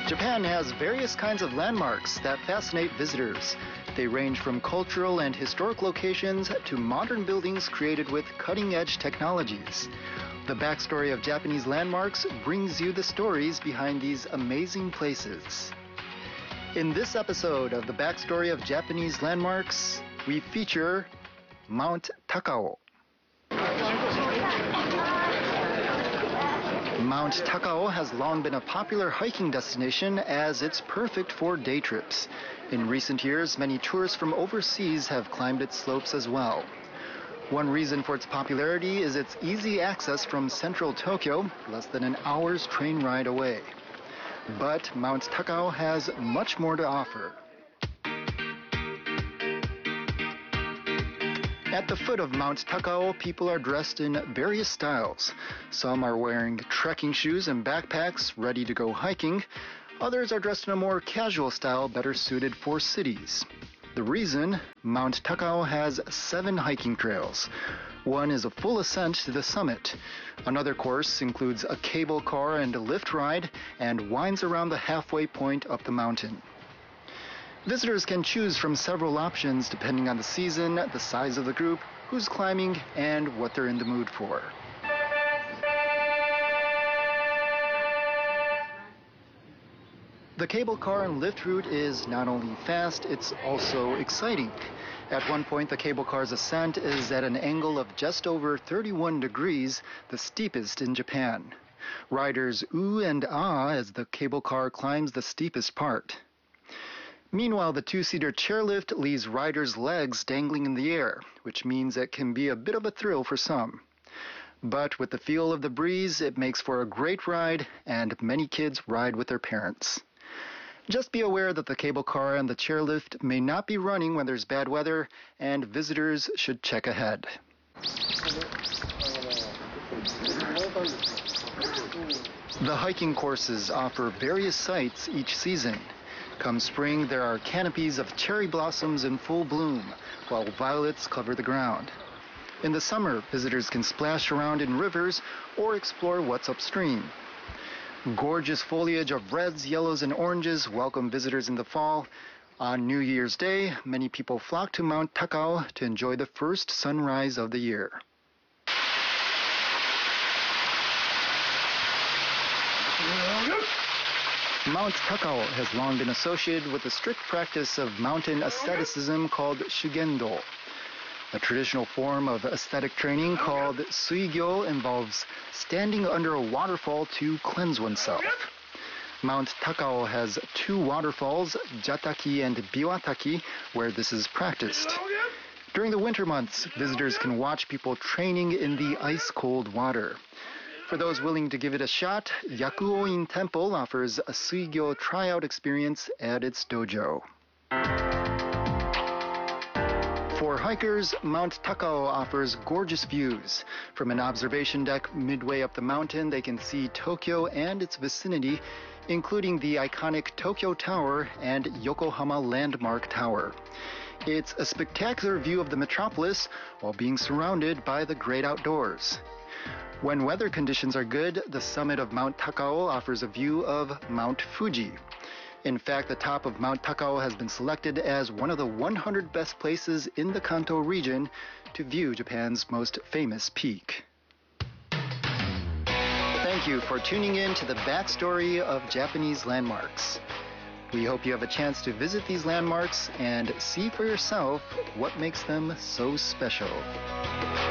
Japan has various kinds of landmarks that fascinate visitors. They range from cultural and historic locations to modern buildings created with cutting-edge technologies. The backstory of Japanese landmarks brings you the stories behind these amazing places. In this episode of the backstory of Japanese landmarks, we feature Mount Takao. Mount Takao has long been a popular hiking destination as it's perfect for day trips. In recent years, many tourists from overseas have climbed its slopes as well. One reason for its popularity is its easy access from central Tokyo, less than an hour's train ride away. But Mount Takao has much more to offer. At the foot of Mount Takao, people are dressed in various styles. Some are wearing trekking shoes and backpacks, ready to go hiking. Others are dressed in a more casual style, better suited for cities. The reason? Mount Takao has 7 hiking trails. One is a full ascent to the summit. Another course includes a cable car and a lift ride and winds around the halfway point up the mountain. Visitors can choose from several options depending on the season, the size of the group, who's climbing, and what they're in the mood for. The cable car and lift route is not only fast, it's also exciting. At one point, the cable car's ascent is at an angle of just over 31 degrees, the steepest in Japan. Riders ooh and ah as the cable car climbs the steepest part. Meanwhile, the two-seater chairlift leaves riders' legs dangling in the air, which means it can be a bit of a thrill for some. But with the feel of the breeze, it makes for a great ride, and many kids ride with their parents. Just be aware that the cable car and the chairlift may not be running when there's bad weather, and visitors should check ahead. The hiking courses offer various sights each season. Come spring, there are canopies of cherry blossoms in full bloom, while violets cover the ground. In the summer, visitors can splash around in rivers or explore what's upstream. Gorgeous foliage of reds, yellows, and oranges welcome visitors in the fall. On New Year's Day, many people flock to Mount Takao to enjoy the first sunrise of the year. Mount Takao has long been associated with a strict practice of mountain asceticism called shugendo. A traditional form of aesthetic training called suigyo involves standing under a waterfall to cleanse oneself. Mount Takao has 2 waterfalls, Jataki and Biwataki, where this is practiced. During the winter months, visitors can watch people training in the ice-cold water. For those willing to give it a shot, Yakuoin Temple offers a suigyo tryout experience at its dojo. For hikers, Mount Takao offers gorgeous views. From an observation deck midway up the mountain, they can see Tokyo and its vicinity, including the iconic Tokyo Tower and Yokohama Landmark Tower. It's a spectacular view of the metropolis while being surrounded by the great outdoors. When weather conditions are good, the summit of Mount Takao offers a view of Mount Fuji. In fact, the top of Mount Takao has been selected as one of the 100 best places in the Kanto region to view Japan's most famous peak. Thank you for tuning in to the backstory of Japanese landmarks. We hope you have a chance to visit these landmarks and see for yourself what makes them so special.